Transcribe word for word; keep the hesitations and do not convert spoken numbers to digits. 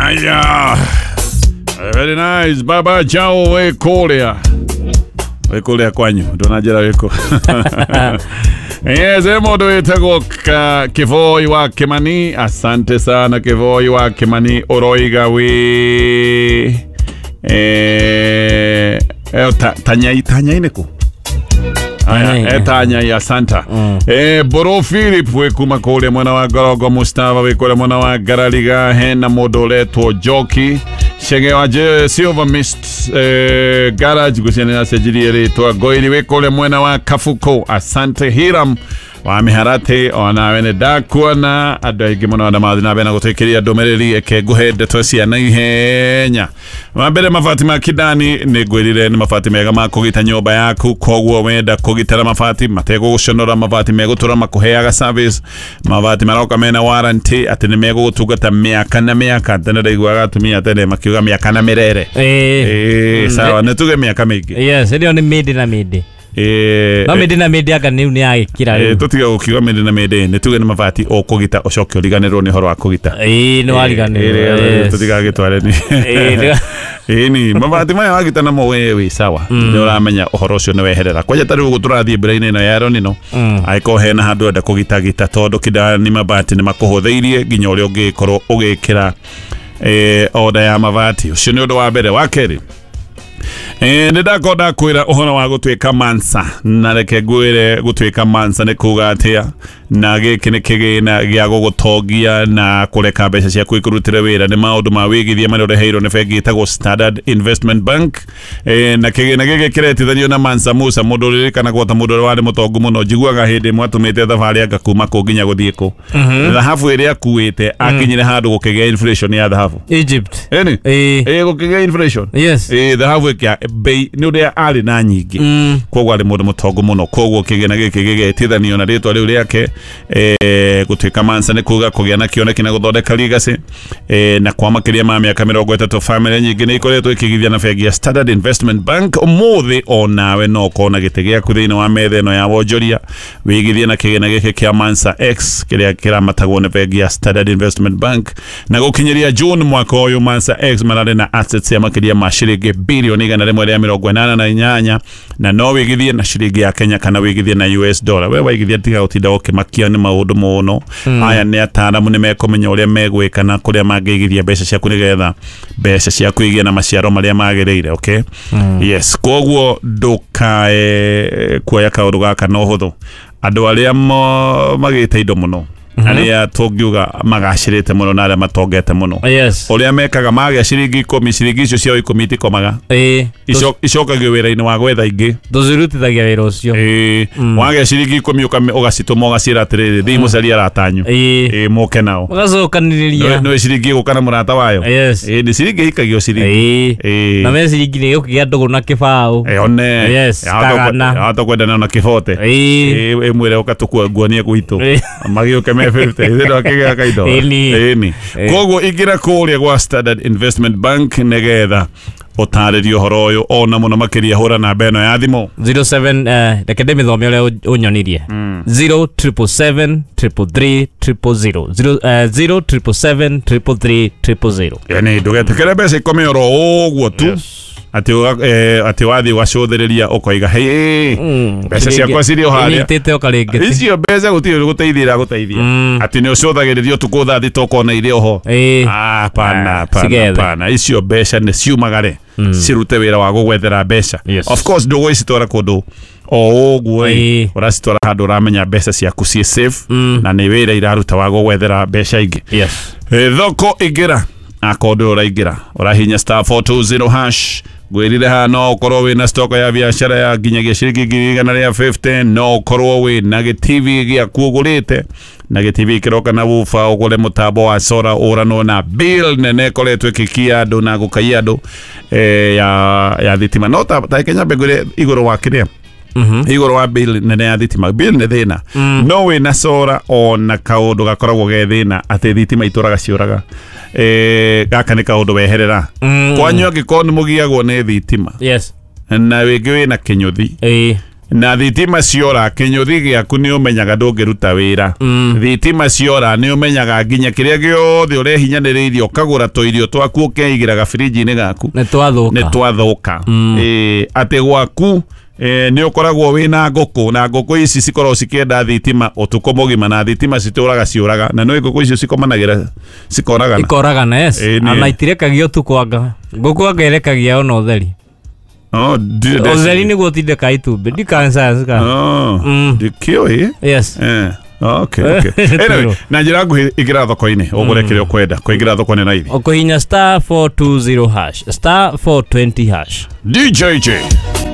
Aya. Very nice. Baba Chao we kolea. We kolea kwanyu. Donajera weko. Yes, emodo etago Kevoi wa Kimani. Asante sana Kevoi wa Kimani. Oroiga we. Eh, eh tanya tanya ineko. Aya, etanya ya Santa. Mm. Eh, Boro Philip we kuma kule mwana wa Gorogo Mustafa we kule mwana wa Garaliga hena modoleto Joki. Shenge waje Silver Mist eh, Garage gusene na sejiri to goili we kule mwana wa Kafuko. Asante Hiram wa miharate ona wene dakuana adoige mwana wa damadina bena gutekeria domereri eke guhede tosia na ihenya mabere mafatima kidani ne gwirire ni mafatima mega makugita nyoba yaku kogwo wenda kugitara mafatima matego gushonora mafatima mega gutura makuheaga service mafatima roka mena warranty atene mega gutugata miaka na miaka tene ndaigwaga tumia tene makiuga miaka na mirere eh eh sawa netuge miaka mingi yes ndio ni midi na midi eh no midi na midi aga ni ni agikira eh tutiga gukiuga midi na midi netuge ni mafati o kugita ocokyo liganero ni horo wa kugita eh no aliganero tutiga gitware ni eh ni mafati maya wagita na mo wewe sawa ndio uramenya uhoro ucio ni weherera kwaje tari guturathie mbere-ini no yaro nino aiko hena handu enda kugita gita tondu kida ni mabati ni makuhutheirie ginya uri ungikorwo ugikira eh oda ya mabati ucio ni undu wa mbere wa keri. Eh nda koda kwira uhoro wa gutwika mansa na reke gwire gutwika mansa ne kuga atia na giki ne kigina gya gugutogia na kureka mbeca cia kwikirutira wira ni maundu ma wigithia mari ureheirwo ni bengi itagwo Standard Investment Bank eh na kigina giki kiretithanio na Mansa Musa mundu ririkana gwata mundu wari mutongu muno njiguaga hindi mwatumite thabari anga kuma ku nginya guthie ku thahabu iria akuite akinyire handu gukigia inflation ya thahabu Egypt eni eh gukigia inflation yes eh thahabu kia bei ni uria ari na nyingi kogwo ari mundu mutongu muno kogwo kigina giki gigetithanio na ritwa riu riake eh gutwika Mansa ne kuga kugia na kioneki na guthondeka legacy eh na kwa makiria ma miaka mirongo itatu family nyingi ni ikoretwo ikigithia na bengi ya Standard Investment Bank umuthi onawe no kona gitegia kuthina wa methe no ya wonjoria wigithia na kigina giki kia Mansa X kiria kiramatagwo ne bengi ya Standard Investment Bank na gukinyiria June mwaka uyu Mansa X marare na assets ya makiria ma shilingi bilioni igana rimwe ria mirongo inana na inyanya na no wigithia na shilingi ya Kenya kana wigithia na U S dollar we wigithia tiga utinda ukimakia ni maundu muno aya ni ataramu ni mekomenya uria megwika na kuria mangigithia mbeca cia kunigetha mbeca cia kuigia na maciaro maria magirire okay mm. Yes kogwo ndukae kuoya kaundu gaka no huthu andu aria magite indo muno aria tungiuga magacirite muno na aria matongete muno yes uria mekaga magia ciringi ikumi ciringi icio cio ikumi itikomaga eh icokagio wira-ini wa gwetha ingi nduzirutithagia wira ucio eh wagia ciringi ikumi ugacituma ugacira atiriri thi mucari aratanyu eh muke nao magacokaniriria no ciringi gukana murata wayo yes eh ni ciringi ikagio ciringi eh na me ciringi ni gukigia ndugu na kibao eh one yes kagana hata kwenda na kibote eh eh mwire ukatukua guonie gwitu magioke me fifty ndio akiga kaido eni kogwo igira kuria gwa Standard Investment Bank negetha otaririo horo uyu ona muno makiria hura na beno ya thimo zero seven reke ndemi thome uria unyonirie zero triple seven triple three triple zero zero zero triple seven triple three triple zero yani ndugetekere mbeca ikome oro uguo tu ati eh ati wathi wacotheriria ukoiga hey mbeca ciakwa ciri o haria nitete okaringeti icio mbeca gutiri guteithira guteithia ati ni ucothagiririo tukutha thi tokona ire oho ah pana pana pana icio mbeca ni ciumagare cirute wira wa gugwethera mbeca of course ndugu ici twara kundu o uguo uracitwara handu uramenya mbeca ciaku ci safe na ni wira iraruta wa gugwethera mbeca ingi yes thoko igira akodo uraingira urahinya star four two zero hash gwirire ha no korwo wina stock ya biashara ya ginyagia ciringi ngiri igana ria fifty no korwo wina gi T V gia kugurite na gi T V kiroka na wufa ugure mutambo wa sora urano na bill nene koletwe ikikia andu na gukaia andu eh ya ya thitima no ta ta Kenya begure igoro wa kiria Mhm igoro wa bill nene ya thitima bill ne thina no wina sora ona kaundu gakoragwo ge thina ati thitima ituraga ciuraga eh gaka ni kaundu weherera kwanyu angikoni mugiagwo ni thitima yes na wingi wina kinyuthi eh na thitima ciora kinyuthi giaku ni umenyaga ndungiruta wira Mm. thitima ciora ni umenyaga nginya kiria giothe urehinyaniriirie ukagura to irio twaku ukeigira gafiriji-ini gaku Nĩ twathuka. ni twathuka Mm. eh ati gwaku eh ni ukoragwo wina ngũkũ na ngũkũ ici cikorwo cikienda thitima utuko mugima na thitima cituraga ciuraga na no ngũkũ icio cikomanagira cikoragana Ikoragana, yes. Eh, nĩ- Ana itirekagia ũtukũ anga. Ngũkũ anga ĩrekagia ona ũtheri. oh ndi- Ũtheri nĩguo ũtindĩka itumbĩ. Ndikansa ska. oh Mm. ndikioi Yes. eh okay okay anyway na njira nguhi igira thoko-ini ugure kiria ukwenda kuingira thoko-ini na ithi Ũkũhinya star four two zero hash. Star four twenty hash. D J J